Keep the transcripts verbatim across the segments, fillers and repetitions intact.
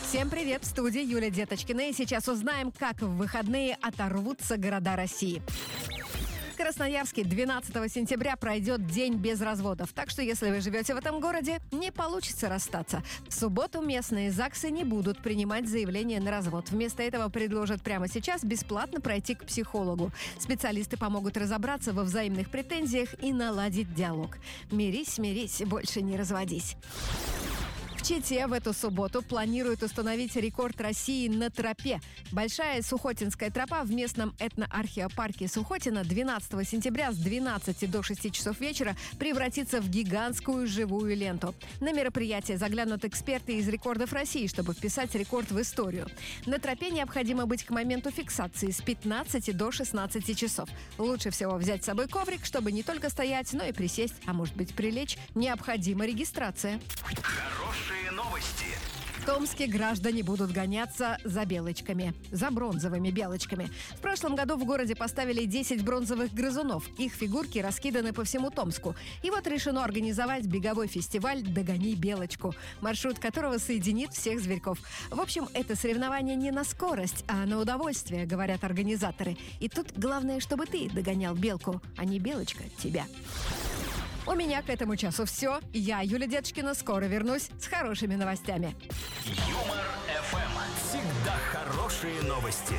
Всем привет, в студии Юлия Деточкина. И сейчас узнаем, как в выходные оторвутся города России. В Красноярске двенадцатого сентября пройдет день без разводов. Так что, если вы живете в этом городе, не получится расстаться. В субботу местные ЗАГСы не будут принимать заявления на развод. Вместо этого предложат прямо сейчас бесплатно пройти к психологу. Специалисты помогут разобраться во взаимных претензиях и наладить диалог. Мирись, мирись, больше не разводись. В Чите в эту субботу планируют установить рекорд России на тропе. Большая Сухотинская тропа в местном этноархеопарке Сухотина двенадцатого сентября с двенадцати до шести часов вечера превратится в гигантскую живую ленту. На мероприятие заглянут эксперты из рекордов России, чтобы вписать рекорд в историю. На тропе необходимо быть к моменту фиксации с пятнадцати до шестнадцати часов. Лучше всего взять с собой коврик, чтобы не только стоять, но и присесть, а может быть прилечь. Необходима регистрация. Хорошие новости. В Томске граждане будут гоняться за белочками, за бронзовыми белочками. В прошлом году в городе поставили десять бронзовых грызунов. Их фигурки раскиданы по всему Томску. И вот решено организовать беговой фестиваль «Догони белочку», маршрут которого соединит всех зверьков. В общем, это соревнование не на скорость, а на удовольствие, говорят организаторы. И тут главное, чтобы ты догонял белку, а не белочка тебя. У меня к этому часу все. Я, Юлия Деточкина, скоро вернусь с хорошими новостями. Юмор эф эм. Всегда хорошие новости.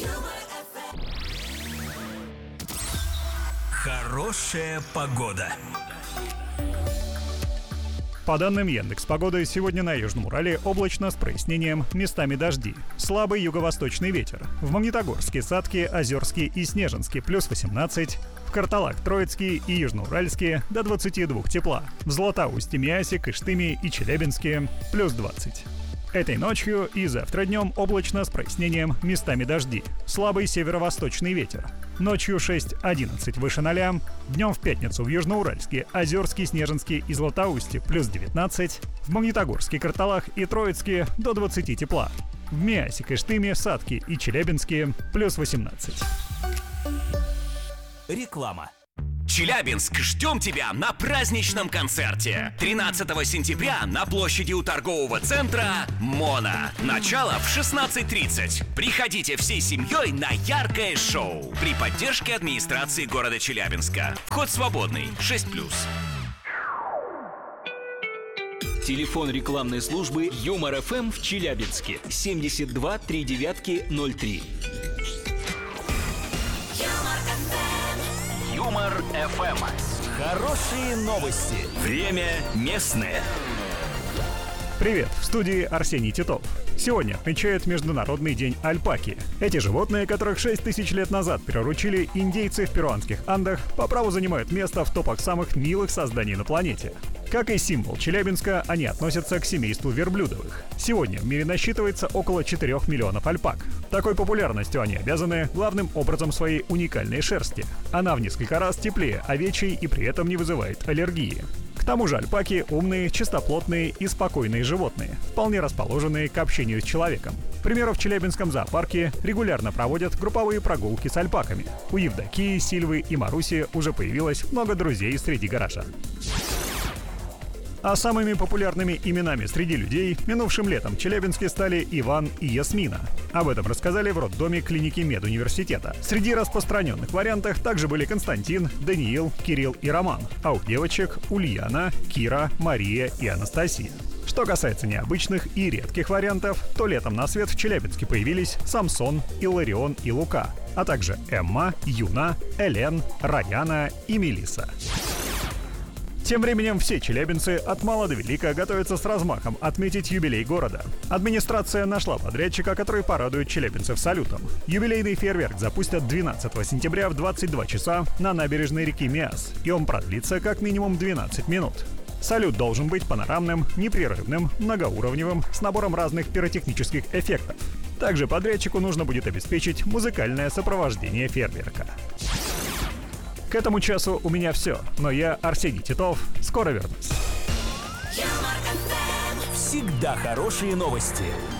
Хорошая погода. По данным Яндекс.Погоды, сегодня на Южном Урале облачно с прояснением, местами дожди. Слабый юго-восточный ветер. В Магнитогорске, Сатке, Озерске и Снежинске плюс восемнадцать. В Карталак, Троицке и Южноуральске до двадцати двух тепла. В Златоусте, Миасе, Кыштыме и Челябинске плюс двадцать. Этой ночью и завтра днем облачно с прояснением, местами дожди. Слабый северо-восточный ветер. Ночью шесть-одиннадцать выше ноля. Днем в пятницу в Южноуральске, Озерске, Снежинске и Златоусте плюс девятнадцать. В Магнитогорске, Карталах и Троицке до двадцати тепла. В Миасе, Кыштыме, Сатке и Челябинске плюс восемнадцать. Реклама. Челябинск, ждем тебя на праздничном концерте. тринадцатого сентября на площади у торгового центра «Мона». Начало в шестнадцать тридцать. Приходите всей семьей на яркое шоу при поддержке администрации города Челябинска. Вход свободный, шесть плюс. Телефон рекламной службы «Юмор эф эм» в Челябинске. семьдесят два три девятки ноль три. Юмор эф эм. Хорошие новости. Время местное. Привет, в студии Арсений Титов. Сегодня отмечают Международный день альпаки. Эти животные, которых шесть тысяч лет назад приручили индейцы в перуанских Андах, по праву занимают место в топах самых милых созданий на планете. Как и символ Челябинска, они относятся к семейству верблюдовых. Сегодня в мире насчитывается около четырёх миллионов альпак. Такой популярностью они обязаны главным образом своей уникальной шерсти. Она в несколько раз теплее овечьей и при этом не вызывает аллергии. К тому же альпаки умные, чистоплотные и спокойные животные, вполне расположенные к общению с человеком. К примеру, в Челябинском зоопарке регулярно проводят групповые прогулки с альпаками. У Евдокии, Сильвы и Маруси уже появилось много друзей среди горожан. А самыми популярными именами среди людей минувшим летом в Челябинске стали Иван и Ясмина. Об этом рассказали в роддоме клиники медуниверситета. Среди распространенных вариантов также были Константин, Даниил, Кирилл и Роман, а у девочек Ульяна, Кира, Мария и Анастасия. Что касается необычных и редких вариантов, то летом на свет в Челябинске появились Самсон, Илларион и Лука, а также Эмма, Юна, Элен, Раяна и Мелисса. Тем временем все челябинцы от мала до велика готовятся с размахом отметить юбилей города. Администрация нашла подрядчика, который порадует челябинцев салютом. Юбилейный фейерверк запустят двенадцатого сентября в двадцать два часа на набережной реки Миас, и он продлится как минимум двенадцать минут. Салют должен быть панорамным, непрерывным, многоуровневым, с набором разных пиротехнических эффектов. Также подрядчику нужно будет обеспечить музыкальное сопровождение фейерверка. К этому часу у меня все, но я, Арсений Титов, скоро вернусь. Всегда хорошие новости.